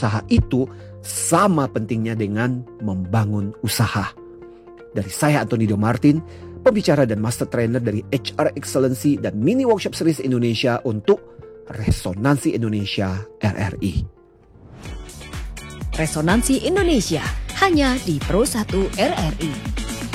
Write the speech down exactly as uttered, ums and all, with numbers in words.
usaha itu sama pentingnya dengan membangun usaha. Dari saya Anthony Dio Martin, pembicara dan master trainer dari H R Excellency dan Mini Workshop Series Indonesia untuk Resonansi Indonesia R R I. Resonansi Indonesia hanya di Pro satu R R I.